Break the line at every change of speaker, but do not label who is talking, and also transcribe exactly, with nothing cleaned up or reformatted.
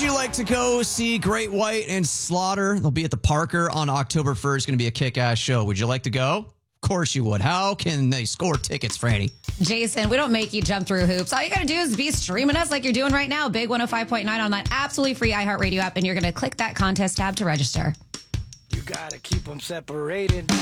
you like to go see Great White and Slaughter? They'll be at the Parker on October first. Going to be a kick-ass show. Would you like to go? Of course you would. How can they score tickets, Franny?
Jason, we don't make you jump through hoops. All you got to do is be streaming us like you're doing right now. Big one oh five point nine on that absolutely free iHeartRadio app, and you're going to click that contest tab to register.
You got to keep them separated.